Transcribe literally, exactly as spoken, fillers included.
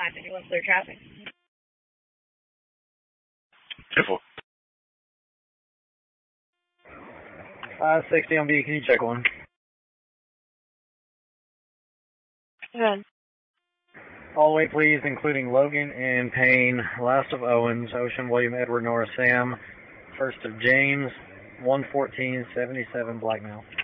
five fifty-one, clear traffic. Careful. five sixty on B, can you check one? Good. All the way, please, including Logan and Payne, last of Owens, Ocean, William, Edward, Nora, Sam, first of James, one fourteen seventy-seven, blackmail.